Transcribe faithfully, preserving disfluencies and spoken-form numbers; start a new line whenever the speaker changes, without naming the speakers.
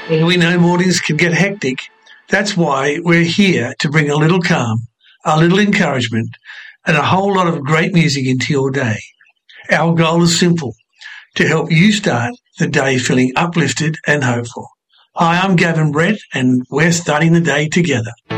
And we know mornings can get hectic. That's why we're here to bring a little calm, a little encouragement, and a whole lot of great music into your day. Our goal is simple, to help you start the day feeling uplifted and hopeful. Hi, I'm Gavin Brett, and we're starting the day together.